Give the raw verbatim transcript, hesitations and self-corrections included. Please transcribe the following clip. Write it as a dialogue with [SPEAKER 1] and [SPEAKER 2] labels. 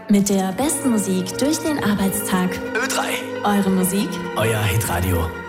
[SPEAKER 1] Mit der besten Musik durch den Arbeitstag.
[SPEAKER 2] Ö drei.
[SPEAKER 1] Eure Musik,
[SPEAKER 2] Euer Hitradio.